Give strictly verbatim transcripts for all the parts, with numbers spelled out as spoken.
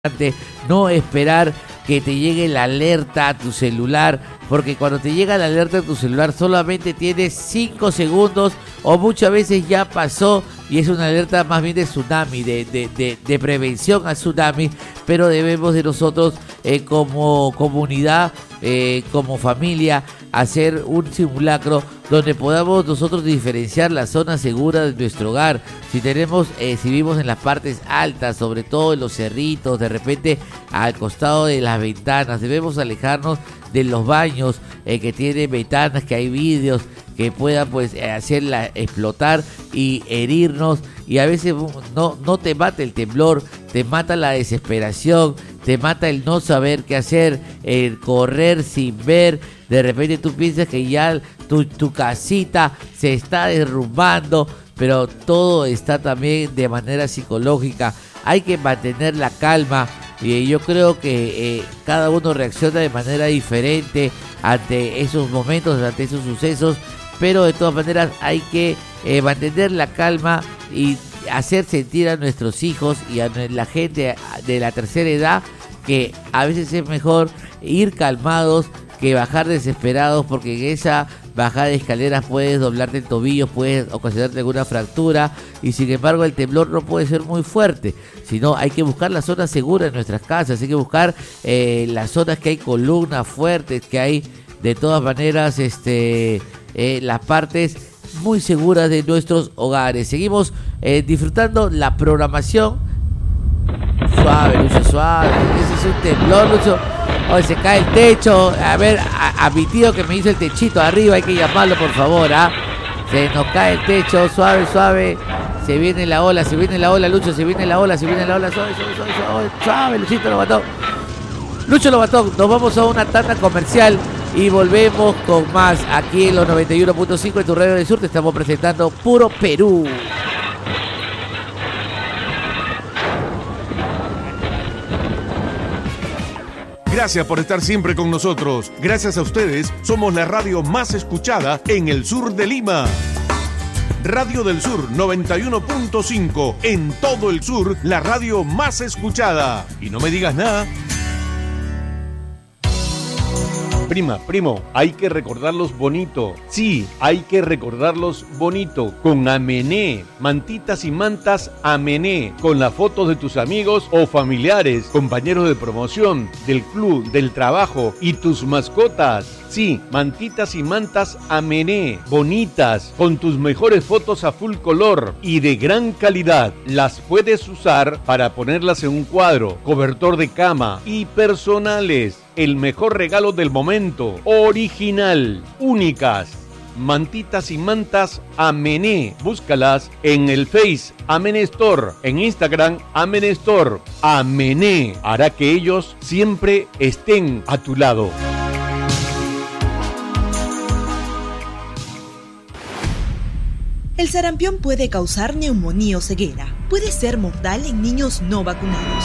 No esperar que te llegue la alerta a tu celular, porque cuando te llega la alerta a tu celular solamente tienes cinco segundos o muchas veces ya pasó y es una alerta más bien de tsunami, de, de, de, de prevención a tsunami, pero debemos de nosotros eh, como comunidad, eh, como familia, hacer un simulacro donde podamos nosotros diferenciar la zona segura de nuestro hogar. Si tenemos, eh, si vivimos en las partes altas, sobre todo en los cerritos, de repente al costado de las ventanas, debemos alejarnos de los baños eh, que tienen ventanas, que hay vidrios que puedan pues eh, hacerla explotar y herirnos. Y a veces no, no te mata el temblor, te mata la desesperación, te mata el no saber qué hacer, el correr sin ver. De repente tú piensas que ya tu, tu casita se está derrumbando, pero todo está también de manera psicológica. Hay que mantener la calma y yo creo que eh, cada uno reacciona de manera diferente ante esos momentos, ante esos sucesos, pero de todas maneras hay que eh, mantener la calma y hacer sentir a nuestros hijos y a la gente de la tercera edad que a veces es mejor ir calmados que bajar desesperados, porque en esa bajada de escaleras puedes doblarte el tobillo, puedes ocasionarte alguna fractura, y sin embargo el temblor no puede ser muy fuerte, sino hay que buscar la zona segura en nuestras casas, hay que buscar eh, las zonas que hay columnas fuertes, que hay de todas maneras este eh, las partes muy seguras de nuestros hogares. Seguimos eh, disfrutando la programación. Suave, Lucho, suave, ese es un temblor, Lucho. Hoy se cae el techo. A ver, a, a mi tío que me hizo el techito arriba, hay que llamarlo por favor, ¿ah? Se nos cae el techo, suave, suave. Se viene la ola, se viene la ola, Lucho, se viene la ola, se viene la ola, suave, suave, suave, suave, suave, Luchito Lobatón. Lucho Lobatón, nos vamos a una tanda comercial y volvemos con más aquí en los noventa y uno punto cinco de tu radio del sur. Te estamos presentando Puro Perú. Gracias por estar siempre con nosotros. Gracias a ustedes, somos la radio más escuchada en el sur de Lima. Radio del Sur noventa y uno punto cinco. En todo el sur, la radio más escuchada. Y no me digas nada. Prima, primo, hay que recordarlos bonito. Sí, hay que recordarlos bonito. Con Amené, mantitas y mantas Amené. Con las fotos de tus amigos o familiares, compañeros de promoción, del club, del trabajo y tus mascotas. Sí, mantitas y mantas Amené, bonitas, con tus mejores fotos a full color y de gran calidad. Las puedes usar para ponerlas en un cuadro, cobertor de cama y personales. El mejor regalo del momento, original, únicas. Mantitas y mantas Amené. Búscalas en el Face Amené Store, en Instagram Amené Store. Amené hará que ellos siempre estén a tu lado. El sarampión puede causar neumonía o ceguera. Puede ser mortal en niños no vacunados.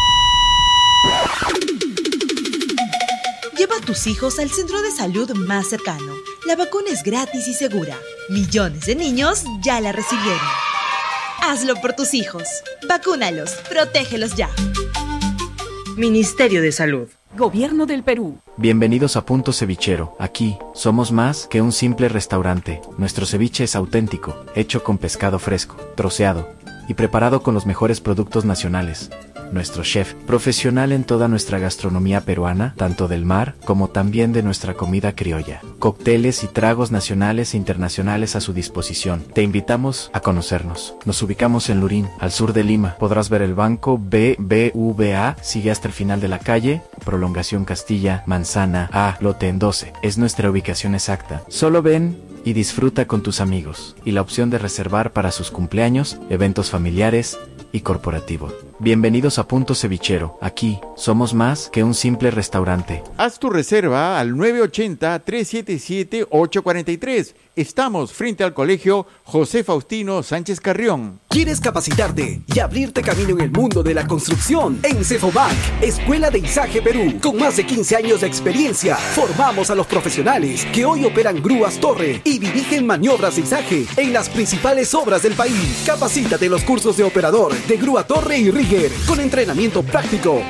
Lleva a tus hijos al centro de salud más cercano. La vacuna es gratis y segura. Millones de niños ya la recibieron. Hazlo por tus hijos. Vacúnalos. Protégelos ya. Ministerio de Salud. Gobierno del Perú. Bienvenidos a Punto Cevichero. Aquí, somos más que un simple restaurante. Nuestro ceviche es auténtico, hecho con pescado fresco, troceado y preparado con los mejores productos nacionales. Nuestro chef, profesional en toda nuestra gastronomía peruana, tanto del mar como también de nuestra comida criolla. Cócteles y tragos nacionales e internacionales a su disposición. Te invitamos a conocernos. Nos ubicamos en Lurín, al sur de Lima. Podrás ver el banco B B V A, sigue hasta el final de la calle, Prolongación Castilla, Manzana A, lote en doce. Es nuestra ubicación exacta. Solo ven y disfruta con tus amigos. Y la opción de reservar para sus cumpleaños, eventos familiares y corporativo. Bienvenidos a Punto Cevichero. Aquí, somos más que un simple restaurante. Haz tu reserva al nueve ochenta, tres siete siete, ocho cuatro tres. Estamos frente al colegio José Faustino Sánchez Carrión. ¿Quieres capacitarte y abrirte camino en el mundo de la construcción? En Cefobank, Escuela de Izaje Perú, con más de quince años de experiencia, formamos a los profesionales que hoy operan grúas torre y dirigen maniobras de izaje en las principales obras del país. Capacítate en los cursos de operador de grúa torre y rigger, con entrenamiento práctico